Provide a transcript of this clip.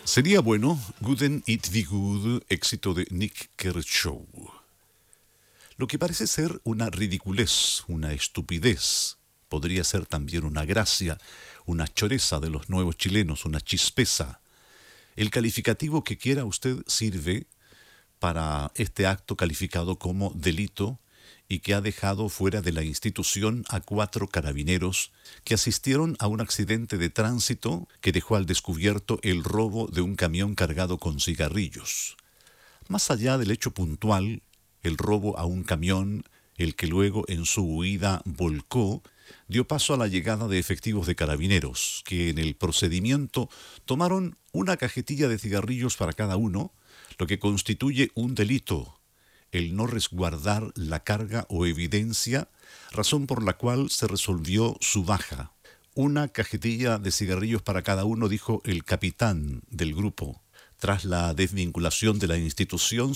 Sería bueno, Guten it be good, éxito de Nick Kershaw. Lo que parece ser una ridiculez, una estupidez, podría ser también una gracia, una choreza de los nuevos chilenos, una chispeza. El calificativo que quiera usted sirve para este acto calificado como delito y que ha dejado fuera de la institución a 4 carabineros que asistieron a un accidente de tránsito que dejó al descubierto el robo de un camión cargado con cigarrillos. Más allá del hecho puntual, el robo a un camión, el que luego en su huida volcó, dio paso a la llegada de efectivos de carabineros, que en el procedimiento tomaron una cajetilla de cigarrillos para cada uno, lo que constituye un delito, el no resguardar la carga o evidencia, razón por la cual se resolvió su baja. Una cajetilla de cigarrillos para cada uno, dijo el capitán del grupo. Tras la desvinculación de la institución,